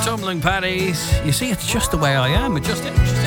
Tumbling Paddies. You see, it's just the way I am. It's just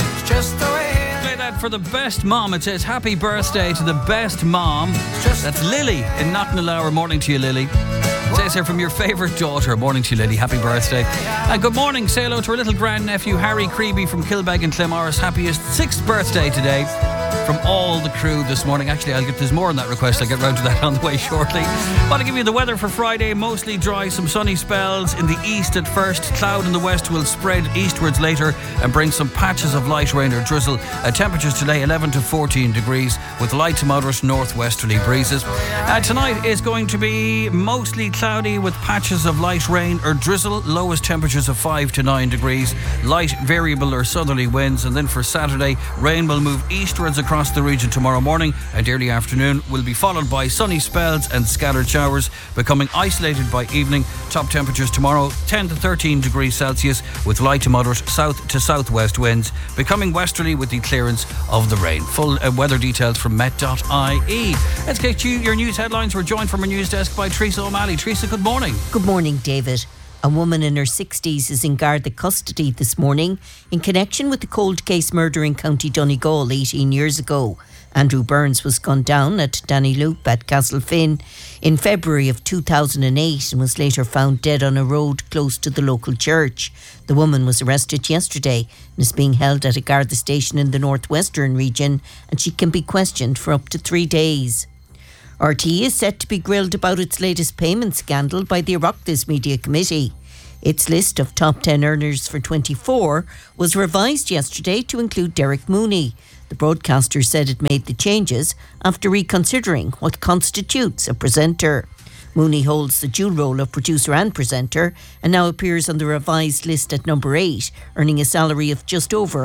the way I am. Play that for the best mom. It says happy birthday to the best mom. That's Lily in Knocknalower. Morning to you, Lily. It says here from your favourite daughter. Morning to you, Lily. Happy birthday. And good morning. Say hello to our little grandnephew, Harry Creeby from Kilbeg and Clemorris. Happiest 6th birthday today from all the crew this morning. Actually, there's more on that request. I'll get round to that on the way shortly. Want to give you the weather for Friday. Mostly dry, some sunny spells in the east at first. Cloud in the west will spread eastwards later and bring some patches of light rain or drizzle. Temperatures today 11 to 14 degrees with light to moderate northwesterly breezes. Tonight is going to be mostly cloudy with patches of light rain or drizzle. Lowest temperatures of 5 to 9 degrees. Light variable or southerly winds. And then for Saturday, rain will move eastwards across the region tomorrow morning and early afternoon will be followed by sunny spells and scattered showers, becoming isolated by evening. Top temperatures tomorrow 10 to 13 degrees Celsius with light to moderate south to southwest winds, becoming westerly with the clearance of the rain. Full weather details from met.ie. Let's get you your news headlines. We're joined from our news desk by Teresa O'Malley. Teresa, good morning. Good morning, David. A woman in her 60s is in Garda custody this morning in connection with the cold case murder in County Donegal 18 years ago. Andrew Burns was gunned down at Dannyloop at Castlefin in February of 2008 and was later found dead on a road close to the local church. The woman was arrested yesterday and is being held at a Garda station in the northwestern region, and she can be questioned for up to 3 days. RTE is set to be grilled about its latest payment scandal by the Oireachtas Media Committee. Its list of top 10 earners for 24 was revised yesterday to include Derek Mooney. The broadcaster said it made the changes after reconsidering what constitutes a presenter. Mooney holds the dual role of producer and presenter and now appears on the revised list at number 8, earning a salary of just over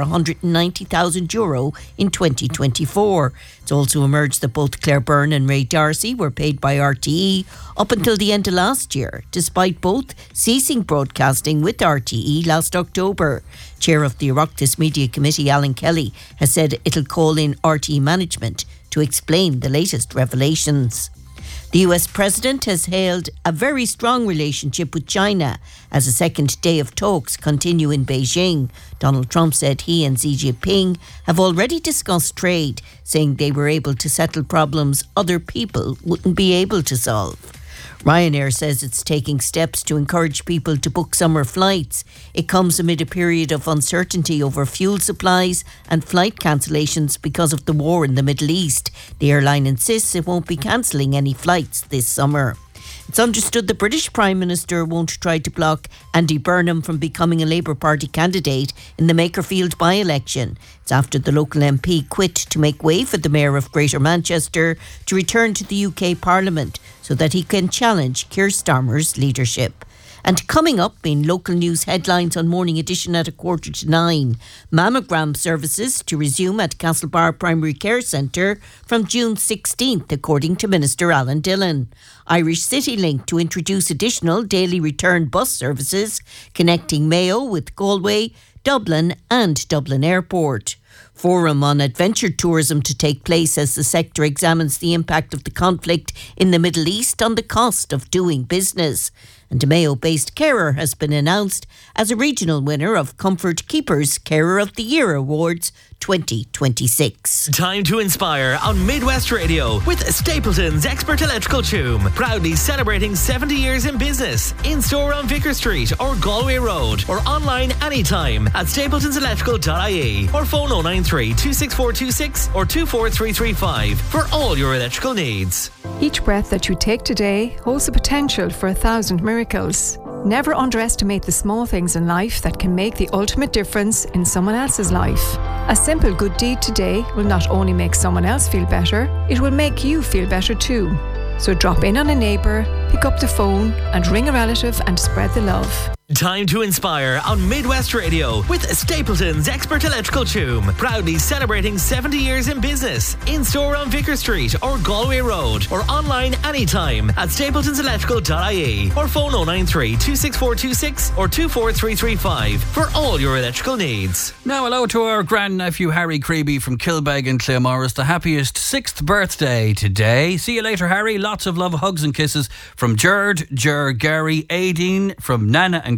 €190,000 in 2024. It's also emerged that both Claire Byrne and Ray Darcy were paid by RTE up until the end of last year, despite both ceasing broadcasting with RTE last October. Chair of the Oireachtas Media Committee, Alan Kelly, has said it'll call in RTE management to explain the latest revelations. The US President has hailed a very strong relationship with China as a second day of talks continue in Beijing. Donald Trump said he and Xi Jinping have already discussed trade, saying they were able to settle problems other people wouldn't be able to solve. Ryanair says it's taking steps to encourage people to book summer flights. It comes amid a period of uncertainty over fuel supplies and flight cancellations because of the war in the Middle East. The airline insists it won't be cancelling any flights this summer. It's understood the British Prime Minister won't try to block Andy Burnham from becoming a Labour Party candidate in the Makerfield by-election. It's after the local MP quit to make way for the Mayor of Greater Manchester to return to the UK Parliament so that he can challenge Keir Starmer's leadership. And coming up in local news headlines on Morning Edition at 8:45, mammogram services to resume at Castlebar Primary Care Centre from June 16th, according to Minister Alan Dillon. Irish CityLink to introduce additional daily return bus services connecting Mayo with Galway, Dublin and Dublin Airport. Forum on adventure tourism to take place as the sector examines the impact of the conflict in the Middle East on the cost of doing business. And a Mayo-based carer has been announced as a regional winner of Comfort Keepers Carer of the Year Awards 2026. Time to inspire on Midwest Radio with Stapleton's Expert Electrical Choom. Proudly celebrating 70 years in business. In-store on Vicar Street or Galway Road or online anytime at stapletonselectrical.ie or phone 093 26426 or 24335 for all your electrical needs. Each breath that you take today holds the potential for 1,000 miracles. Never underestimate the small things in life that can make the ultimate difference in someone else's life. A simple good deed today will not only make someone else feel better, it will make you feel better too. So drop in on a neighbour, pick up the phone and ring a relative and spread the love. Time to inspire on Midwest Radio with Stapleton's Expert Electrical Choom. Proudly celebrating 70 years in business. In-store on Vicar Street or Galway Road or online anytime at stapletonselectrical.ie or phone 093 26426 or 24335 for all your electrical needs. Now hello to our grandnephew Harry Creeby from Kilbeg and Clemorris. The happiest 6th birthday today. See you later, Harry. Lots of love, hugs and kisses from Gerd, Gary, Aideen, from Nana and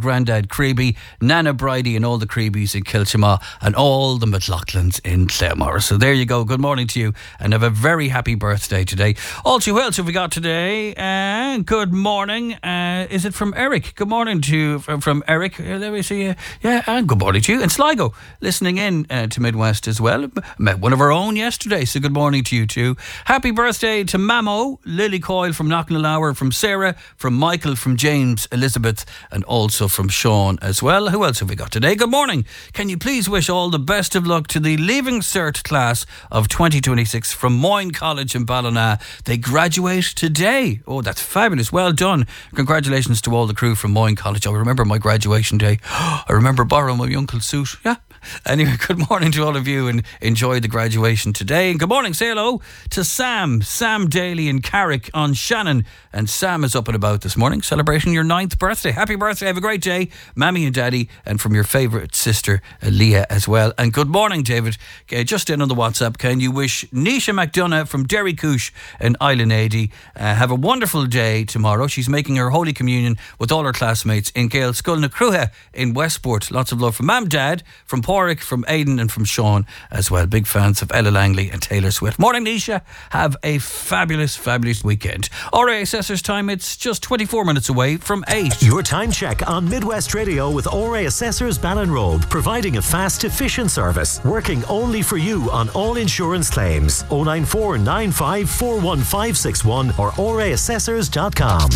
Grandad Creeby, Nana Bridie and all the Creebies in Kilchima and all the McLaughlins in Claremore. So there you go. Good morning to you and have a very happy birthday today. Also, who else have we got today? Good morning. Is it from Eric? Good morning to from Eric. Let me see. Yeah, and good morning to you. And Sligo, listening in to Midwest as well. Met one of our own yesterday, so good morning to you too. Happy birthday to Mamo, Lily Coyle from Knocknalower, from Sarah, from Michael, from James, Elizabeth, and also from Sean as well. Who else have we got today? Good morning. Can you please wish all the best of luck to the Leaving Cert class of 2026 from Moyne College in Ballina. They graduate today. Oh, that's fabulous. Well done. Congratulations to all the crew from Moyne College. I remember my graduation day. I remember borrowing my uncle's suit. Yeah. Anyway, good morning to all of you and enjoy the graduation today. And good morning, say hello to Sam Daly in Carrick on Shannon. And Sam is up and about this morning, celebrating your 9th birthday. Happy birthday, have a great day, Mammy and Daddy, and from your favourite sister, Leah, as well. And good morning, David. Just in on the WhatsApp, can you wish Nisha McDonough from Derry Coosh and Island Ady have a wonderful day tomorrow. She's making her Holy Communion with all her classmates in Gael Skull na Cruha in Westport. Lots of love from Mam, Dad, from Porrick, from Aidan and from Sean as well. Big fans of Ella Langley and Taylor Swift. Morning, Nisha. Have a fabulous weekend. RA Assessor's time, it's just 24 minutes away from 8. Your time check on Midwest Radio with RA Assessors Ballinrobe, providing a fast, efficient service, working only for you on all insurance claims. 094 95 41561 or raassessors.com.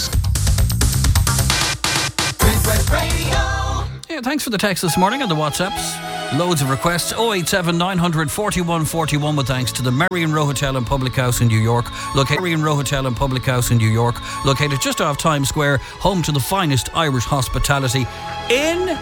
Midwest Radio. Yeah, thanks for the text this morning and the WhatsApps. Loads of requests. 087 900 4141 with thanks to the Marion Row Hotel and Public House in New York. Marion Row Hotel and Public House in New York, located just off Times Square, home to the finest Irish hospitality in